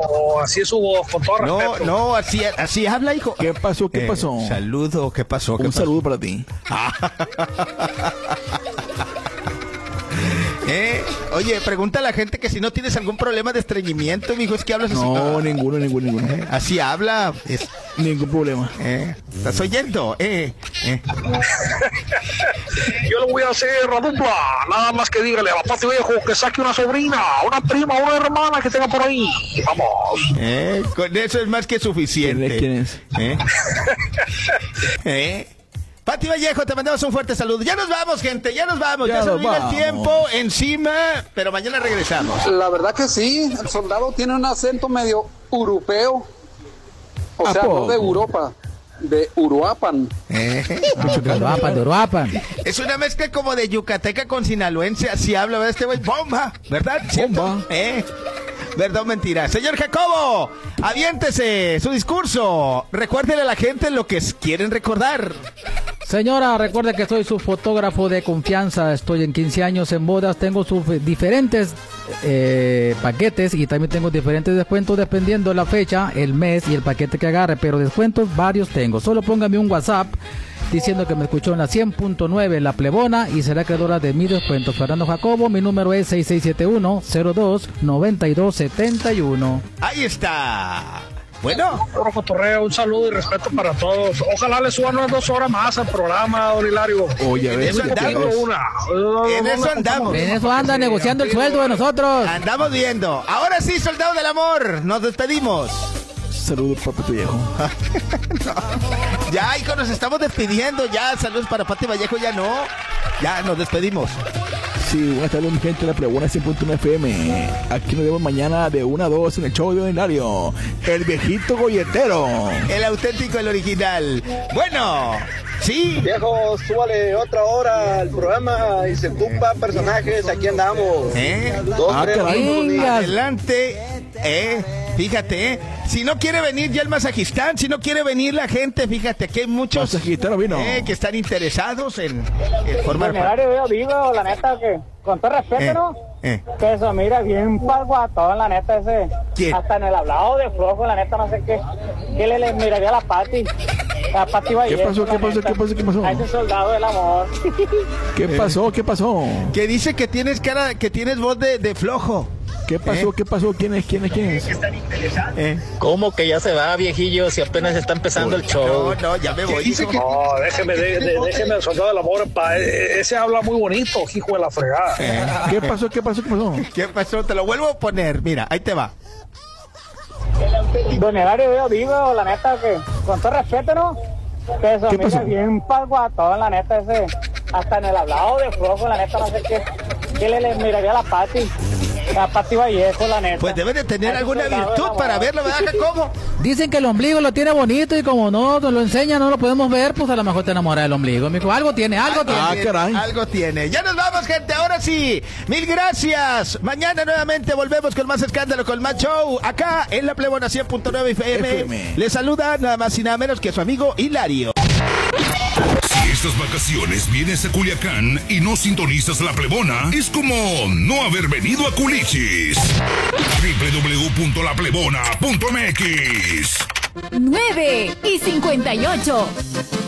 o así es su voz, con todo respeto. No, así habla, hijo. ¿Qué pasó? ¿Qué pasó? Saludo, ¿qué pasó? Un saludo para ti. Oye, pregunta a la gente que si no tienes algún problema de estreñimiento, mijo, es que hablas así. No, ninguno. Así habla. Ningún problema. ¿Estás oyendo? Yo le voy a hacer la dupla. Nada más que dígale a Pati Viejo que saque una sobrina, una prima, una hermana que tenga por ahí. Vamos. Con eso es más que suficiente. ¿Quién es? Pati Vallejo, te mandamos un fuerte saludo. Ya nos vamos, gente, ya nos vamos. Ya se nos viene el tiempo encima, pero mañana regresamos. La verdad que sí, el soldado tiene un acento medio europeo. O sea, no de Europa, de Uruapan. De Uruapan. Es una mezcla como de yucateca con sinaloense, así habla, ¿verdad? Este güey, bomba, ¿verdad? Bomba. ¿Verdad o mentira? Señor Jacobo, aviéntese su discurso. Recuérdele a la gente lo que quieren recordar. Señora, recuerde que soy su fotógrafo de confianza. Estoy en 15 años en bodas. Tengo sus diferentes paquetes y también tengo diferentes descuentos dependiendo de la fecha, el mes y el paquete que agarre. Pero descuentos varios tengo. Solo póngame un WhatsApp diciendo que me escuchó en la 100.9 La Plebona y será acreedora de mi descuento. Fernando Jacobo, mi número es 6671-029271. Ahí está. Bueno, Puro cotorreo, un saludo y respeto para todos. Ojalá le suban unas 2 horas más al programa, don Hilario. Oye, en eso andamos. En eso anda negociando el sueldo de nosotros. Andamos viendo. Ahora sí, soldado del amor, nos despedimos. Saludos para Pati Vallejo. Ya, hijo, nos estamos despidiendo. Ya, saludos para Pati Vallejo, ya no. Ya, nos despedimos. Sí, buenas tardes, mi gente de La Plebona 100.1 FM. Aquí nos vemos mañana de 1 a 2 en el show de Hilario. El viejito golletero. El auténtico, el original. Bueno, sí. Viejo, súbale otra hora al programa y se ocupa personajes. Aquí andamos. 2, 3 adelante. Fíjate, si no quiere venir ya el masajistán, si no quiere venir la gente, fíjate que hay muchos que están interesados en formar parte. Veo vivo, la neta, que con todo respeto, ¿no? Que eso, mira, bien palguatón, la neta, ese. ¿Quién? Hasta en el hablado de flojo, la neta, no sé qué. ¿Qué le miraría a la Pati? La Pati Vallejo. ¿Qué pasó? A ese soldado del amor. ¿Qué pasó? Que dice que tienes que tienes voz de flojo. ¿Qué pasó? ¿Quién es? ¿Cómo que ya se va, viejillo, si apenas está empezando el show? No, ya me voy. No, déjeme al soldado del amor, ese habla muy bonito, hijo de la fregada. ¿Qué pasó? ¿Qué pasó? Te lo vuelvo a poner, mira, ahí te va. Don Hilario, veo vivo, la neta, que con todo respeto, ¿no? Que eso, mira, bien palguatón, la neta, ese. Hasta en el hablado de flojo, la neta, no sé qué. ¿Qué le miraría a la Pati? La Pati Vallejo, la neta. Pues debe de tener alguna virtud para verlo, ¿verdad, Jacobo? Dicen que el ombligo lo tiene bonito y como no nos lo enseña, no lo podemos ver, pues a lo mejor te enamora del ombligo. Mijo, algo tiene. Caray. Algo tiene. Ya nos vamos, gente. Ahora sí. Mil gracias. Mañana nuevamente volvemos con más escándalo, con más show. Acá en La Plebona 100.9 FM. Le saluda nada más y nada menos que su amigo Hilario. Si estas vacaciones vienes a Culiacán y no sintonizas La Plebona, es como no haber venido a Culichis. www.laplebona.mx 9:58